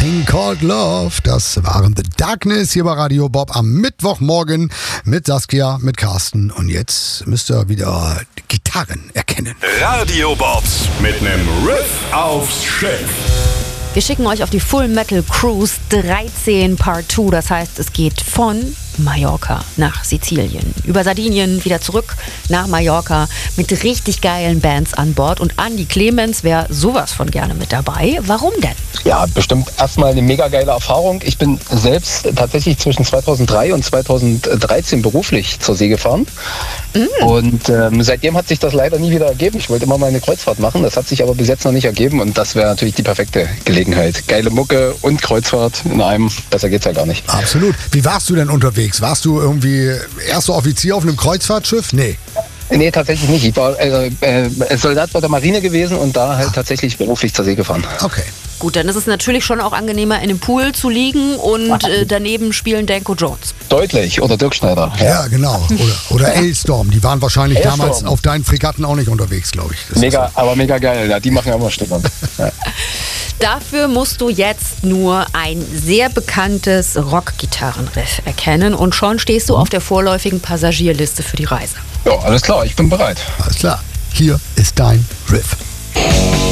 Thing Called Love. Das waren The Darkness hier bei Radio Bob am Mittwochmorgen mit Saskia, mit Carsten. Und jetzt müsst ihr wieder die Gitarren erkennen. Radio Bobs mit nem Riff aufs Schiff. Wir schicken euch auf die Full Metal Cruise 13 Part 2. Das heißt, es geht von Mallorca nach Sizilien, über Sardinien wieder zurück nach Mallorca mit richtig geilen Bands an Bord. Und Andi Clemens wäre sowas von gerne mit dabei. Warum denn? Ja, bestimmt erstmal eine mega geile Erfahrung. Ich bin selbst tatsächlich zwischen 2003 und 2013 beruflich zur See gefahren. Und seitdem hat sich das leider nie wieder ergeben. Ich wollte immer mal eine Kreuzfahrt machen, das hat sich aber bis jetzt noch nicht ergeben und das wäre natürlich die perfekte Gelegenheit. Geile Mucke und Kreuzfahrt in einem, besser geht's ja gar nicht. Absolut. Wie warst du denn unterwegs? Warst du irgendwie erster Offizier auf einem Kreuzfahrtschiff? Nee. Nee, tatsächlich nicht. Ich war Soldat bei der Marine gewesen und da halt tatsächlich beruflich zur See gefahren. Okay. Gut, dann ist es natürlich schon auch angenehmer, in einem Pool zu liegen und daneben spielen Danko Jones. Deutlich. Oder Dirk Schneider. Ja, genau. Oder Ailstorm. Die waren wahrscheinlich Ailstorm. damals auf deinen Fregatten auch nicht unterwegs, glaube ich. Das Mega, aber mega geil. Ja, die machen ja immer Stimmung. Ja. Dafür musst du jetzt nur ein sehr bekanntes Rockgitarrenriff erkennen und schon stehst du auf der vorläufigen Passagierliste für die Reise. Ja, alles klar, ich bin bereit. Alles klar. Hier ist dein Riff.